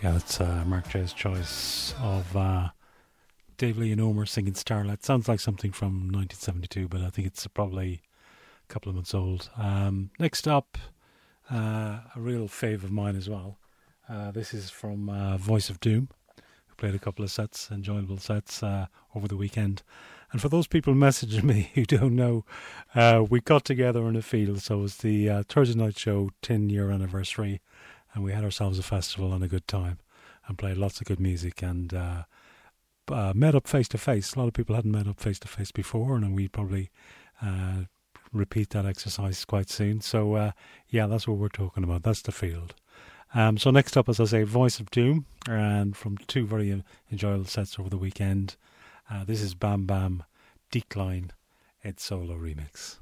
Yeah, that's Mark J's choice of Dave Lee and Omer singing Starlight. Sounds like something from 1972, but I think it's probably a couple of months old. Next up, a real fave of mine as well. This is from Voice of Doom, who played a couple of sets, enjoyable sets, over the weekend. And for those people messaging me who don't know, we got together in a field, so it was the Thursday night show 10-year anniversary, and we had ourselves a festival and a good time and played lots of good music and met up face to face. A lot of people hadn't met up face to face before, and we probably repeat that exercise quite soon. So yeah, that's what we're talking about. That's the field. So next up, as I say, Voice of Doom, and from two very enjoyable sets over the weekend. This is Bam Bam Decline, Ed Solo remix.